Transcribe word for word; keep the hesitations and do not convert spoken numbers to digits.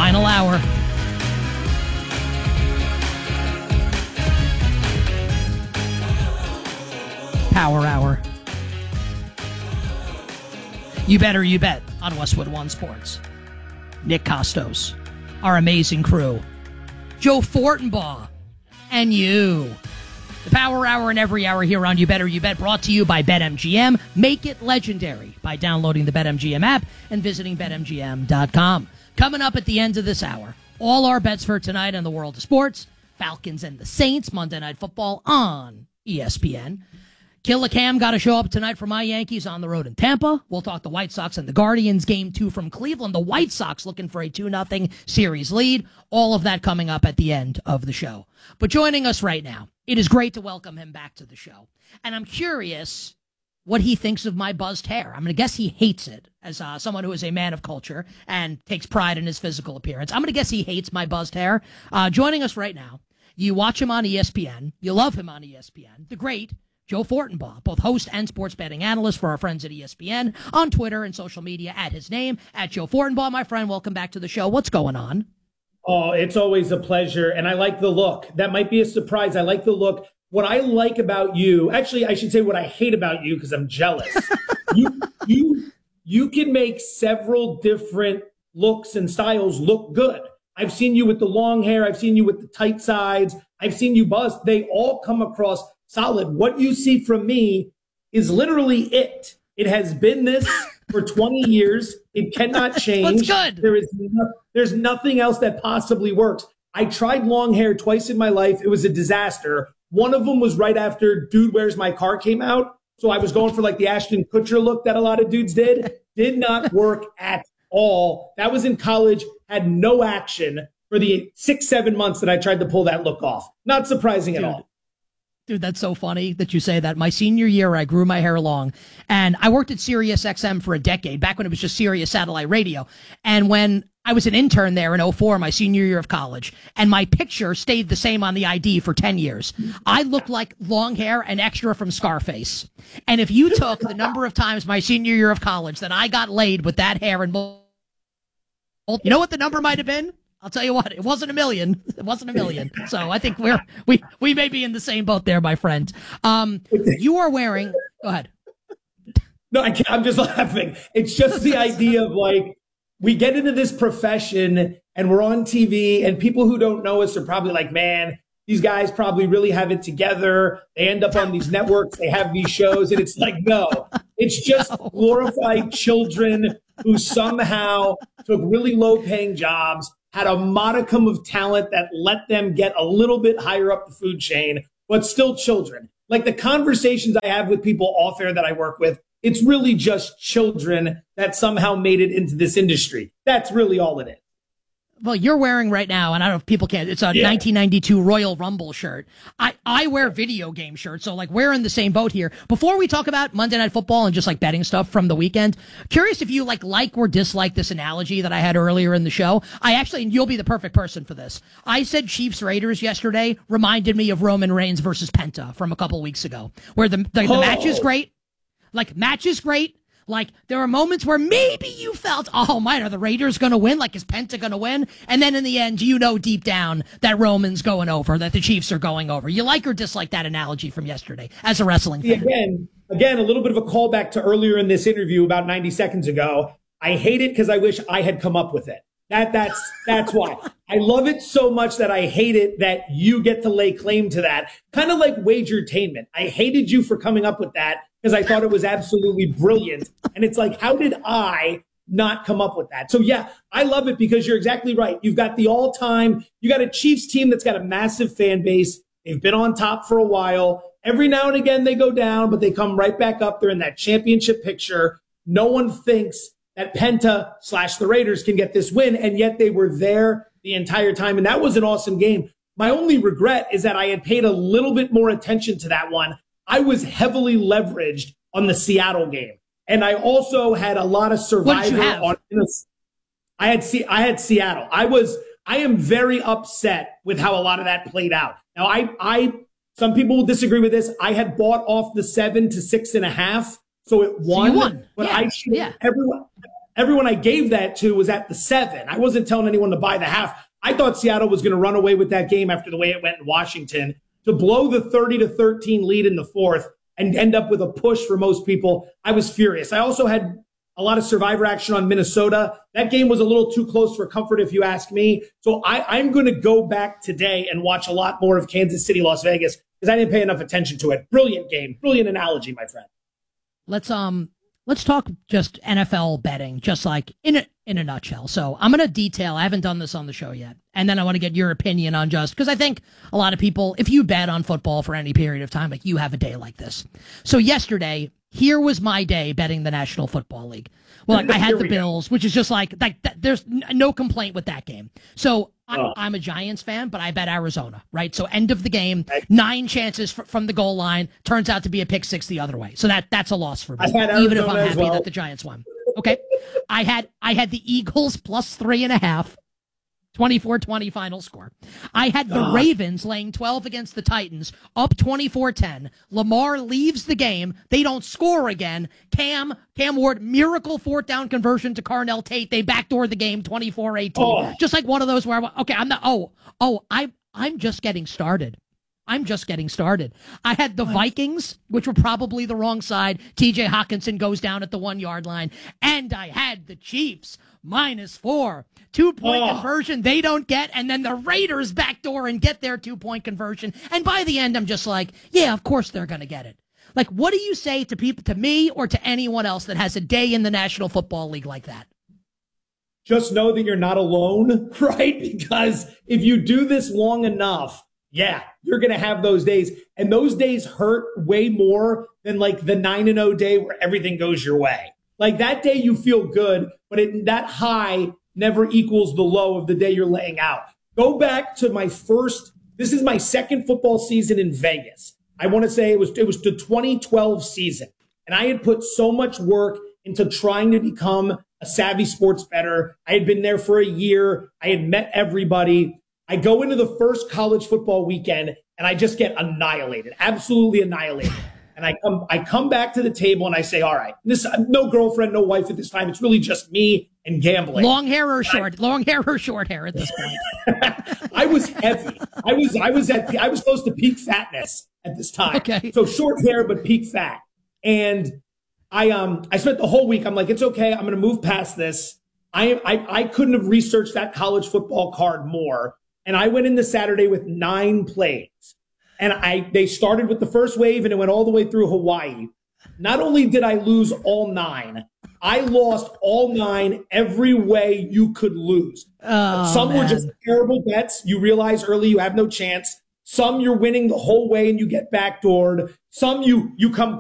Final hour. Power hour. You better, you bet on Westwood One Sports. Nick Costos, our amazing crew, Joe Fortenbaugh, and you. The Power Hour and every hour here on You Better You Bet, brought to you by BetMGM. Make it legendary by downloading the BetMGM app and visiting Bet M G M dot com. Coming up at the end of this hour, all our bets for tonight in the world of sports. Falcons and the Saints, Monday Night Football on E S P N. Killer Cam got to show up tonight for my Yankees on the road in Tampa. We'll talk the White Sox and the Guardians, game two from Cleveland. The White Sox looking for a two nothing series lead. All of that coming up at the end of the show. But joining us right now, it is great to welcome him back to the show. And I'm curious what he thinks of my buzzed hair. I'm going to guess he hates it, as uh, someone who is a man of culture and takes pride in his physical appearance. I'm going to guess he hates my buzzed hair. Uh, joining us right now, you watch him on E S P N. You love him on E S P N. The great Joe Fortenbaugh, both host and sports betting analyst for our friends at E S P N, on Twitter and social media at his name, at Joe Fortenbaugh. My friend, welcome back to the show. What's going on? Oh, it's always a pleasure, and I like the look. That might be a surprise. I like the look. What I like about you, actually, I should say what I hate about you because I'm jealous. you, you, you can make several different looks and styles look good. I've seen you with the long hair. I've seen you with the tight sides. I've seen you buzzed. They all come across solid. What you see from me is literally it. It has been this for twenty years. It cannot change. That's good. There is no, there's nothing else that possibly works. I tried long hair twice in my life. It was a disaster. One of them was right after Dude, Where's My Car came out. So I was going for like the Ashton Kutcher look that a lot of dudes did. Did not work at all. That was in college. Had no action for the six, seven months that I tried to pull that look off. Not surprising Dude. at all. Dude, that's so funny that you say that. My senior year, I grew my hair long, and I worked at Sirius X M for a decade, back when it was just Sirius Satellite Radio. And when I was an intern there in oh four, my senior year of college, and my picture stayed the same on the I D for ten years. I looked like long hair and extra from Scarface. And if you took the number of times my senior year of college that I got laid with that hair and you know what the number might have been? I'll tell you what, it wasn't a million. It wasn't a million. So I think we're we we may be in the same boat there, my friend. Um, you are wearing. Go ahead. No, I can't, I'm just laughing. It's just the idea of like we get into this profession and we're on T V, and people who don't know us are probably like, man, these guys probably really have it together. They end up on these networks. They have these shows, and it's like, no, it's just No. glorified children who somehow took really low-paying jobs, had a modicum of talent that let them get a little bit higher up the food chain, but still children. Like the conversations I have with people off air that I work with, it's really just children that somehow made it into this industry. That's really all it is. Well, you're wearing right now, and I don't know if people can, it's a Yeah. nineteen ninety-two Royal Rumble shirt. I, I wear video game shirts, so like we're in the same boat here. Before we talk about Monday Night Football and just like betting stuff from the weekend, curious if you like like or dislike this analogy that I had earlier in the show. I actually, and you'll be the perfect person for this. I said Chiefs Raiders yesterday reminded me of Roman Reigns versus Penta from a couple weeks ago, where the, the, the Oh. match is great. Like, match is great. Like, there are moments where maybe you felt, oh, man, are the Raiders going to win? Like, is Penta going to win? And then in the end, you know deep down that Roman's going over, that the Chiefs are going over. You like or dislike that analogy from yesterday as a wrestling fan? Again, again, a little bit of a callback to earlier in this interview about ninety seconds ago. I hate it because I wish I had come up with it. That that's that's why. I love it so much that I hate it that you get to lay claim to that. Kind of like wagertainment. I hated you for coming up with that because I thought it was absolutely brilliant. And it's like, how did I not come up with that? So yeah, I love it because you're exactly right. You've got the all-time, you got a Chiefs team that's got a massive fan base. They've been on top for a while. Every now and again they go down, but they come right back up. They're in that championship picture. No one thinks that Penta slash the Raiders can get this win, and yet they were there the entire time. And that was an awesome game. My only regret is that I had paid a little bit more attention to that one. I was heavily leveraged on the Seattle game. And I also had a lot of Survivor on. I had C, I had Seattle. I was I am very upset with how a lot of that played out. Now I I some people will disagree with this. I had bought off the seven to six and a half, so it won. So you won. But yeah. I should yeah. everyone everyone I gave that to was at the seven. I wasn't telling anyone to buy the half. I thought Seattle was going to run away with that game after the way it went in Washington. To blow the thirty to thirteen lead in the fourth and end up with a push for most people, I was furious. I also had a lot of survivor action on Minnesota. That game was a little too close for comfort, if you ask me. So I, I'm going to go back today and watch a lot more of Kansas City, Las Vegas, because I didn't pay enough attention to it. Brilliant game. Brilliant analogy, my friend. Let's um let's talk just N F L betting, just like in a in a nutshell. So I'm going to detail. I haven't done this on the show yet, and then I want to get your opinion on just because I think a lot of people, if you bet on football for any period of time, like you have a day like this. So yesterday, here was my day betting the National Football League. Well, like I had the Bills, go. which is just like like that, there's n- no complaint with that game. So I'm, oh. I'm a Giants fan, but I bet Arizona, right? So end of the game, nine chances f- from the goal line, turns out to be a pick six the other way. So that that's a loss for me, even if I'm happy well. that the Giants won. Okay, I had I had the Eagles plus three and a half. twenty-four twenty final score. I had the God. Ravens laying twelve against the Titans, up twenty-four ten. Lamar leaves the game. They don't score again. Cam, Cam Ward, miracle fourth down conversion to Carnell Tate. They backdoor the game twenty-four eighteen. Oh. Just like one of those where, I, okay, I'm not, oh, oh, I, I'm just getting started. I'm just getting started. I had the what? Vikings, which were probably the wrong side. T J Hawkinson goes down at the one-yard line. And I had the Chiefs, minus four. Two-point oh. conversion they don't get, and then the Raiders backdoor and get their two-point conversion. And by the end, I'm just like, yeah, of course they're going to get it. Like, what do you say to people, to me or to anyone else that has a day in the National Football League like that? Just know that you're not alone, right? Because if you do this long enough, yeah, you're going to have those days. And those days hurt way more than like the nine and oh day where everything goes your way. Like that day you feel good, but it, that high never equals the low of the day you're laying out. Go back to my first, this is my second football season in Vegas. I want to say it was, it was the twenty twelve season. And I had put so much work into trying to become a savvy sports bettor. I had been there for a year. I had met everybody. I go into the first college football weekend and I just get annihilated, absolutely annihilated. And I come, I come back to the table and I say, all right, this, no girlfriend, no wife at this time. It's really just me and gambling. Long hair or short, I, long hair or short hair at this point. I was heavy. I was, I was at, I was close to peak fatness at this time. Okay. So short hair, but peak fat. And I, um, I spent the whole week. I'm like, it's okay. I'm going to move past this. I, I, I couldn't have researched that college football card more. And I went into Saturday with nine plays. And I they started with the first wave and it went all the way through Hawaii. Not only did I lose all nine, I lost all nine every way you could lose. Oh, Some man. were just terrible bets. You realize early you have no chance. Some you're winning the whole way and you get backdoored. Some you you come